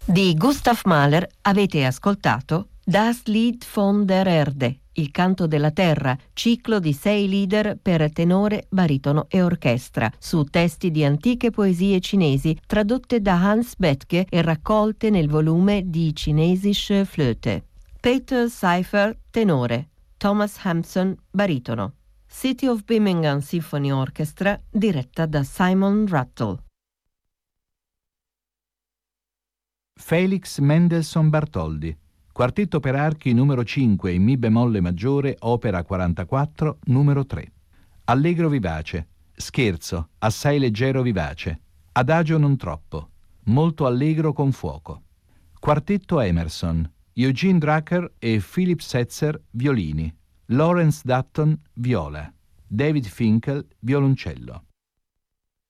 Di Gustav Mahler avete ascoltato Das Lied von der Erde, il canto della terra, ciclo di 6 lieder per tenore, baritono e orchestra, su testi di antiche poesie cinesi tradotte da Hans Bethge e raccolte nel volume Die Chinesische Flöte. Peter Cipher, tenore, Thomas Hampson, baritono. City of Birmingham Symphony Orchestra, diretta da Simon Rattle. Felix Mendelssohn Bartholdy, quartetto per archi numero 5 in Mi bemolle maggiore, opera 44, numero 3. Allegro vivace, scherzo, assai leggero vivace, adagio non troppo, molto allegro con fuoco. Quartetto Emerson, Eugene Drucker e Philip Setzer, violini, Lawrence Dutton, viola, David Finkel, violoncello.